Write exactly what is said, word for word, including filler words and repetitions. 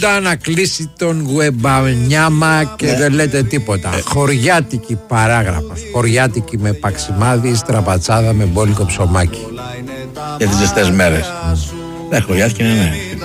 να κλείσει τον Γουεμπανιάμα και ναι. δεν λέτε τίποτα. Ε. Χωριάτικη παράγραφος. Χωριάτικη με παξιμάδι, στραπατσάδα με μπόλικο ψωμάκι. Για τις ζεστές μέρες. Mm. Ναι, χωριάτικη είναι, ναι.